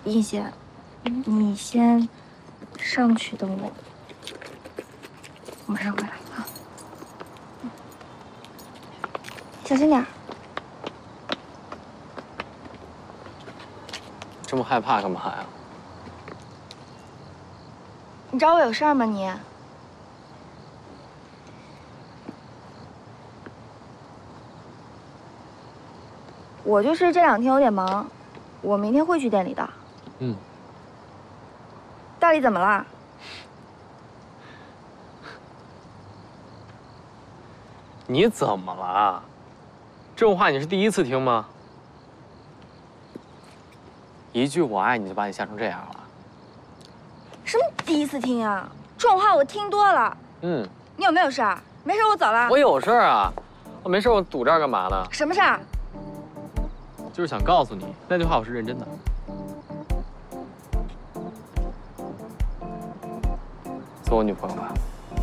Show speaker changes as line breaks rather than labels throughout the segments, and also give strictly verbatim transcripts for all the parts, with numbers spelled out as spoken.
映贤，你先上去等我，我马上回来啊。小心点。
这么害怕干嘛呀？
你找我有事儿吗你？我就是这两天有点忙，我明天会去店里的。
嗯。
大力怎么了？
你怎么了？这种话你是第一次听吗？一句我爱你就把你吓成这样了？
什么第一次听啊？这种话我听多了。
嗯。
你有没有事儿？没事，我走了。
我有事儿啊，我没事，我堵这儿干嘛呢？
什么事儿？
就是想告诉你，那句话我是认真的。做我女朋友吧。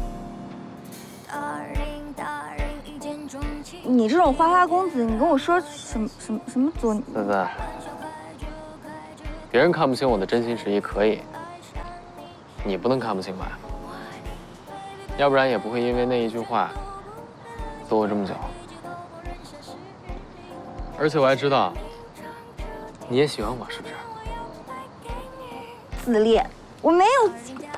你这种花花公子，你跟我说什么什么什么做？
子子，别人看不清我的真心实意可以，你不能看不清吧？要不然也不会因为那一句话躲我这么久。而且我还知道，你也喜欢我，是不是？
自恋，我没有。